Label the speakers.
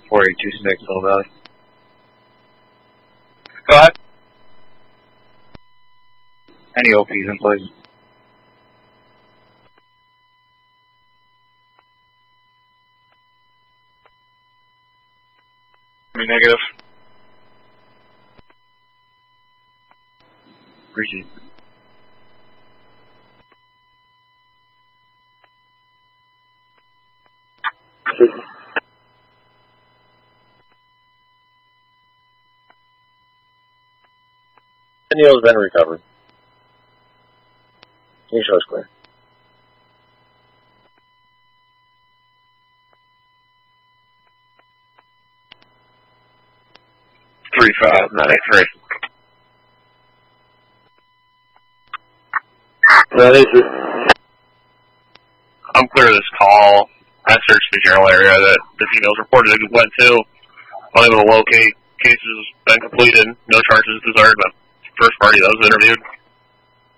Speaker 1: 4826 Mill Valley. Go ahead. Any OPs in place? Negative. Appreciate it.
Speaker 2: Neil's been recovered. Can you show us clear?
Speaker 1: Three 593.
Speaker 2: That is it.
Speaker 1: I'm clear of this call. I searched the general area that the females reported it went to. Unable to locate. Cases been completed. No charges deserved. But first party that was interviewed.